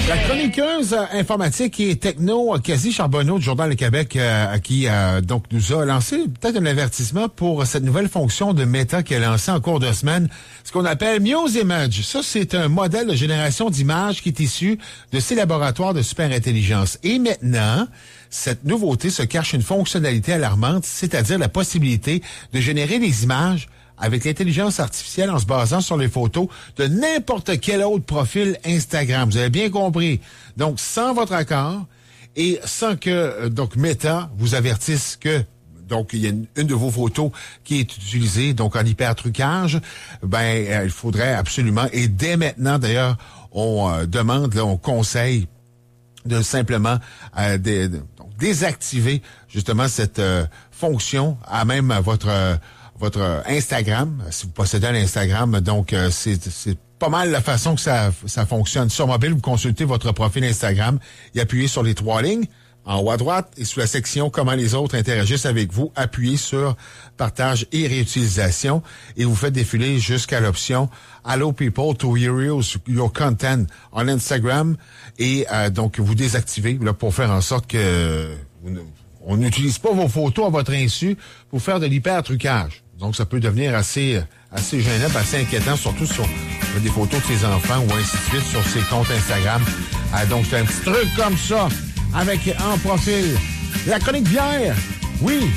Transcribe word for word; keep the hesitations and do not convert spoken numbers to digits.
La chroniqueuse euh, informatique et techno, euh, Casie Charbonneau du Journal Le Québec, euh, qui euh, donc nous a lancé peut-être un avertissement pour cette nouvelle fonction de Meta qui a lancé en cours de semaine, ce qu'on appelle Muse Image. Ça, c'est un modèle de génération d'images qui est issu de ces laboratoires de superintelligence. Et maintenant, cette nouveauté se cache une fonctionnalité alarmante, c'est-à-dire la possibilité de générer des images avec l'intelligence artificielle en se basant sur les photos de n'importe quel autre profil Instagram. Vous avez bien compris. Donc, sans votre accord et sans que euh, donc Meta vous avertisse que donc il y a une, une de vos photos qui est utilisée donc en hypertrucage, ben euh, il faudrait absolument, et dès maintenant d'ailleurs, on euh, demande, là, on conseille de simplement euh, dé, donc, désactiver justement cette euh, fonction à même votre euh, votre Instagram, si vous possédez un Instagram. Donc, euh, c'est, c'est pas mal la façon que ça, ça fonctionne. Sur mobile, vous consultez votre profil Instagram et appuyez sur les trois lignes en haut à droite et sous la section « Comment les autres interagissent avec vous », appuyez sur « Partage et réutilisation » et vous faites défiler jusqu'à l'option « Allow people to reuse your content on Instagram » et euh, donc vous désactivez là, pour faire en sorte que vous ne, on n'utilise pas vos photos à votre insu pour faire de l'hypertrucage. Donc, ça peut devenir assez assez gênant, assez inquiétant, surtout sur des photos de ses enfants ou ainsi de suite sur ses comptes Instagram. Ah, donc, c'est un petit truc comme ça, avec en profil la chronique bière. Oui,